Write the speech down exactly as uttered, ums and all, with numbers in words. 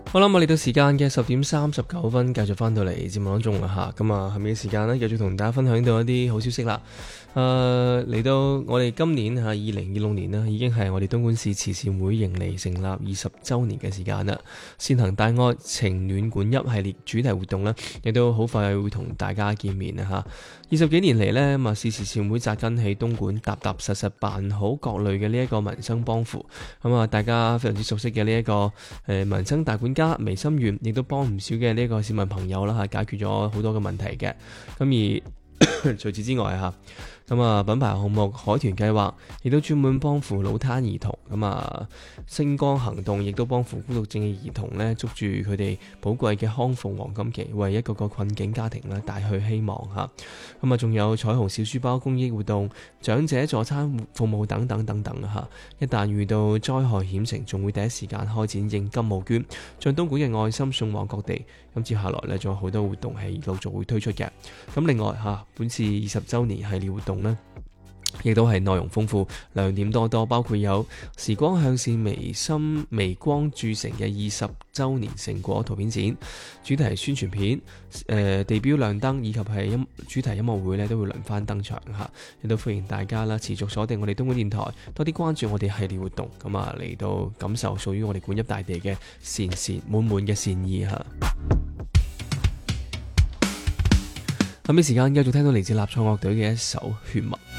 好啦，我嚟到時間嘅十點三十九分，繼續翻到嚟節目當中啦嚇。咁啊，後面嘅時間呢，繼續同大家分享到一啲好消息啦。誒、呃、嚟到我哋今年嚇二零二六年呢，已經係我哋東莞市慈善會迎嚟成立二十週年嘅時間啦。善行大愛情暖管泣系列主題活動呢，亦都好快會同大家見面啦嚇。二十幾年嚟呢，咁啊市慈善會紮根喺東莞，踏踏實實辦好各類嘅呢一個民生幫扶。咁啊，大家非常之熟悉嘅呢一個誒民生大管家微心願，亦都幫唔少嘅呢個市民朋友啦嚇，解決咗好多嘅問題嘅。咁而除此之外嚇，咁啊品牌項目海豚計劃亦都專門幫扶腦癱兒童。咁啊星光行動亦都幫扶孤獨症嘅兒童咧，捉住佢哋寶貴嘅康復黃金期，為一個個困境家庭咧帶去希望嚇。咁啊仲有彩虹小書包公益活動、長者助餐服務等等等等嚇。一旦遇到災害險情，仲會第一時間開展應急募捐，將東莞嘅愛心送往各地。咁接下來咧，仲有好多活動係陸續會推出嘅。咁另外嚇，本次二十週年系列活動呢，亦都係內容豐富、亮點多多，包括有時光向善微心微光鑄成嘅二十週年成果圖片展、主題宣傳片、誒、呃、地標亮燈以及係音主題音樂會咧，都會輪番登場嚇。亦都歡迎大家啦，持續鎖定我哋東莞電台，多啲關注我哋系列活動，咁啊嚟到感受屬於我哋管泣大地嘅善善滿滿嘅善意嚇。咁呢時間繼續聽到嚟自立創樂隊嘅一首《血脈》。